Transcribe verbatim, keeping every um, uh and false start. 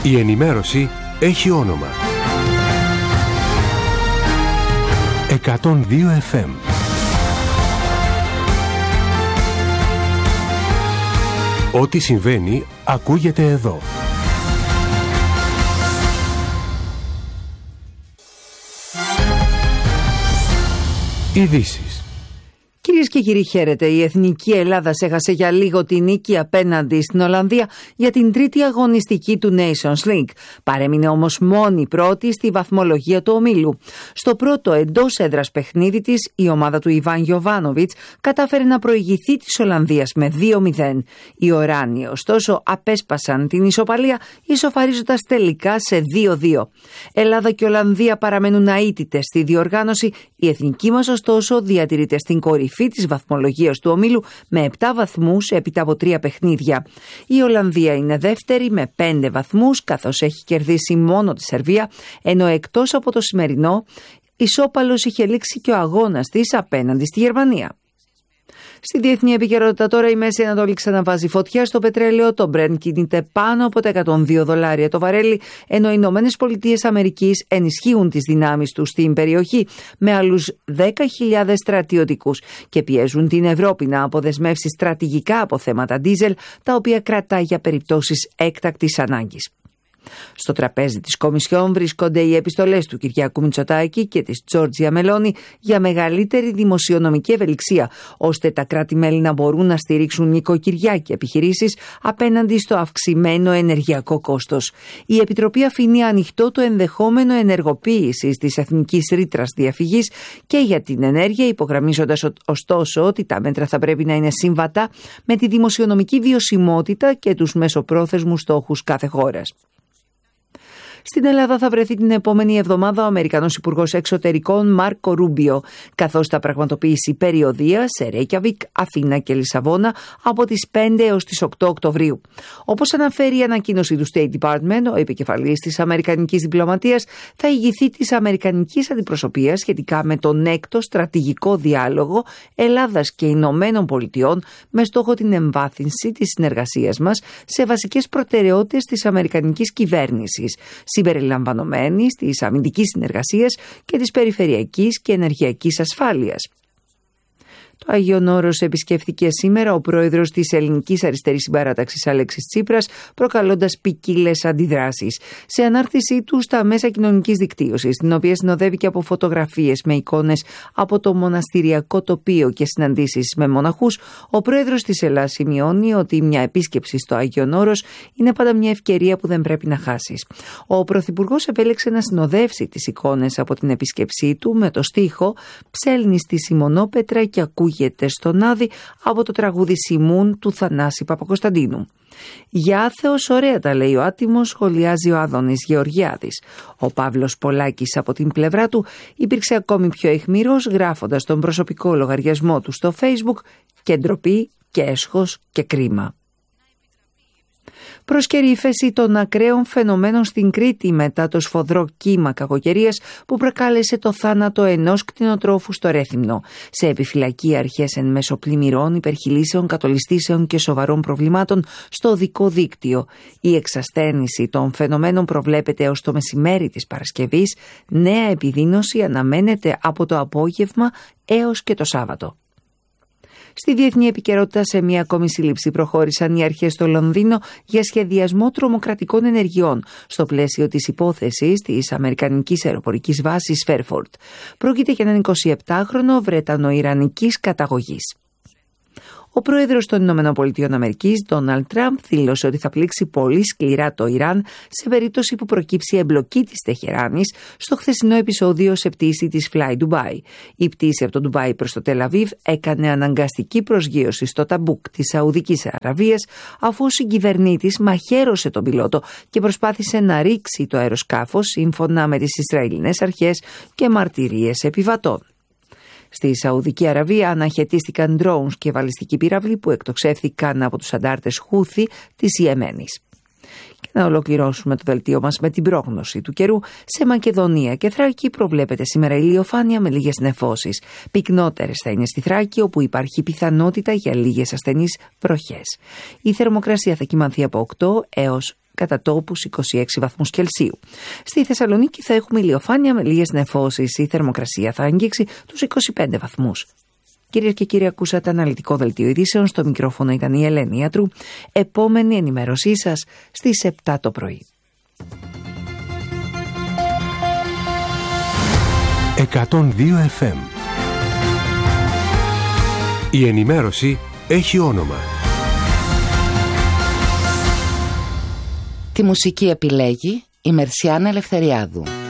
Η ενημέρωση έχει όνομα. εκατόν δύο εφ εμ. Ό,τι συμβαίνει ακούγεται εδώ. Ειδήσεις. Κυρίες και κύριοι, χαίρετε. Η Εθνική Ελλάδα έχασε για λίγο τη νίκη απέναντι στην Ολλανδία για την τρίτη αγωνιστική του Nations League. Παρέμεινε όμως μόνη πρώτη στη βαθμολογία του ομίλου. Στο πρώτο εντός έδρας παιχνίδι της, η ομάδα του Ιβάν Γιοβάνοβιτς κατάφερε να προηγηθεί της Ολλανδίας με δύο μηδέν. Οι Οράνοι, ωστόσο, απέσπασαν την ισοπαλία, ισοφαρίζοντας τελικά σε δύο δύο. Ελλάδα και Ολλανδία παραμένουν αίτητες στη διοργάνωση. Η εθνική μας, ωστόσο, διατηρείται στην κορυφή της βαθμολογίας του ομίλου με επτά βαθμούς έπειτα από τρία παιχνίδια. Η Ολλανδία είναι δεύτερη με πέντε βαθμούς, καθώς έχει κερδίσει μόνο τη Σερβία, ενώ εκτός από το σημερινό, ισόπαλος είχε λήξει και ο αγώνας της απέναντι στη Γερμανία. Στη διεθνή επικαιρότητα τώρα, η Μέση Ανατολή ξαναβάζει φωτιά στο πετρέλαιο. Το Brent κινείται πάνω από τα εκατόν δύο δολάρια το βαρέλι, ενώ οι Ηνωμένες Πολιτείες Αμερικής ενισχύουν τις δυνάμεις τους στην περιοχή με άλλους δέκα χιλιάδες στρατιωτικούς και πιέζουν την Ευρώπη να αποδεσμεύσει στρατηγικά αποθέματα ντίζελ, τα οποία κρατά για περιπτώσεις έκτακτης ανάγκης. Στο τραπέζι της Κομισιόν βρίσκονται οι επιστολές του Κυριάκου Μητσοτάκη και της Τζόρτζια Μελόνι για μεγαλύτερη δημοσιονομική ευελιξία, ώστε τα κράτη-μέλη να μπορούν να στηρίξουν νοικοκυριά και επιχειρήσεις απέναντι στο αυξημένο ενεργειακό κόστος. Η Επιτροπή αφήνει ανοιχτό το ενδεχόμενο ενεργοποίησης της εθνικής ρήτρας διαφυγής και για την ενέργεια, υπογραμμίζοντας ωστόσο ότι τα μέτρα θα πρέπει να είναι σύμβατα με τη δημοσιονομική βιωσιμότητα και τους μεσοπρόθεσμους στόχους κάθε χώρας. Στην Ελλάδα θα βρεθεί την επόμενη εβδομάδα ο Αμερικανός Υπουργός Εξωτερικών Μάρκο Ρούμπιο, καθώς θα πραγματοποιήσει περιοδεία σε Ρέικιαβικ, Αθήνα και Λισαβόνα από τις πέντε έως τις οκτώ Οκτωβρίου. Όπως αναφέρει η ανακοίνωση του State Department, ο επικεφαλής της Αμερικανικής Διπλωματίας θα ηγηθεί της Αμερικανικής Αντιπροσωπείας σχετικά με τον έκτο στρατηγικό διάλογο Ελλάδας και Ηνωμένων Πολιτειών, με στόχο την εμβάθυνση της συνεργασίας μας σε βασικές προτεραιότητες της Αμερικανικής κυβέρνησης, συμπεριλαμβανομένης της αμυντικής συνεργασίας και της περιφερειακής και ενεργειακής ασφάλειας. Το Άγιον Όρος επισκέφθηκε σήμερα ο πρόεδρος της Ελληνικής Αριστερής Συμπαράταξης Αλέξης Τσίπρας, προκαλώντας ποικίλες αντιδράσεις. Σε ανάρτησή του στα μέσα κοινωνικής δικτύωσης, την οποία συνοδεύει και από φωτογραφίες με εικόνες από το μοναστηριακό τοπίο και συναντήσεις με μοναχούς, ο πρόεδρος της Ελλάδας σημειώνει ότι μια επίσκεψη στο Άγιον Όρος είναι πάντα μια ευκαιρία που δεν πρέπει να χάσεις. Ο πρωθυπουργός επέλεξε να συνοδεύσει τις εικόνες από την επίσκεψή του με το στίχο «Ψέλνει στη Σιμονόπετρα και ακούγεται στον Άδη» από το τραγούδι Σιμούν του Θανάση Παπακοσταντίνου. «Για άθεος ωραία τα λέει ο άτιμος», σχολιάζει ο Άδωνης Γεωργιάδης. Ο Παύλος Πολάκης από την πλευρά του υπήρξε ακόμη πιο αιχμηρός, γράφοντας τον προσωπικό λογαριασμό του στο Facebook «Και ντροπή και έσχος και κρίμα». Προσκαιρεί ύφεση των ακραίων φαινομένων στην Κρήτη μετά το σφοδρό κύμα κακοκαιρίας που προκάλεσε το θάνατο ενός κτηνοτρόφου στο Ρέθυμνο. Σε επιφυλακή αρχές εν μέσω πλημμυρών, υπερχειλήσεων, κατολιστήσεων και σοβαρών προβλημάτων στο οδικό δίκτυο. Η εξασθένηση των φαινομένων προβλέπεται έως το μεσημέρι της Παρασκευής. Νέα επιδείνωση αναμένεται από το απόγευμα έως και το Σάββατο. Στη διεθνή επικαιρότητα, σε μια ακόμη σύλληψη προχώρησαν οι αρχές στο Λονδίνο για σχεδιασμό τρομοκρατικών ενεργειών στο πλαίσιο της υπόθεσης της Αμερικανικής αεροπορικής βάσης Φέρφορντ. Πρόκειται για έναν εικοσιεπτάχρονο Βρετανο-Ιρανικής καταγωγής. Ο πρόεδρος των Ηνωμένων Πολιτειών Αμερικής, Ντόναλντ Τραμπ, δήλωσε ότι θα πλήξει πολύ σκληρά το Ιράν σε περίπτωση που προκύψει εμπλοκή της Τεχεράνης στο χθεσινό επεισόδιο σε πτήση της Fly Dubai. Η πτήση από το Ντουμπάι προς το Τελαβίβ έκανε αναγκαστική προσγείωση στο Ταμπούκ της Σαουδικής Αραβίας, αφού ο συγκυβερνήτης μαχαίρωσε τον πιλότο και προσπάθησε να ρίξει το αεροσκάφος, σύμφωνα με τις Ισραηλινές αρχές και μαρτυρίες επιβατών. Στη Σαουδική Αραβία αναχαιτίστηκαν drones και βαλιστικοί πύραυλοι που εκτοξεύθηκαν από τους αντάρτες Χούθη της Ιεμένης. Και να ολοκληρώσουμε το δελτίο μας με την πρόγνωση του καιρού. Σε Μακεδονία και Θράκη προβλέπεται σήμερα ηλιοφάνεια με λίγες νεφώσεις. Πυκνότερες θα είναι στη Θράκη, όπου υπάρχει πιθανότητα για λίγες ασθενείς βροχές. Η θερμοκρασία θα κυμανθεί από οκτώ έως κατά τόπους είκοσι έξι βαθμούς Κελσίου. Στη Θεσσαλονίκη θα έχουμε ηλιοφάνεια με λίγες νεφώσεις. Η θερμοκρασία θα αγγίξει τους είκοσι πέντε βαθμούς. Κυρίες και κύριοι, ακούσατε αναλυτικό δελτίο ειδήσεων. Στο μικρόφωνο ήταν η Ελένη Ιατρού. Επόμενη ενημέρωσή σας στις επτά το πρωί. εκατόν δύο εφ εμ. Η ενημέρωση έχει όνομα. Τη μουσική επιλέγει η Μερσιάνα Ελευθεριάδου.